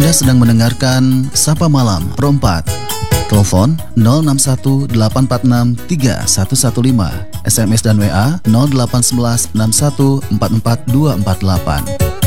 Anda sedang mendengarkan Sapa Malam Pro 4. Telepon 061-846-3115, SMS dan WA 0811 61 44 248.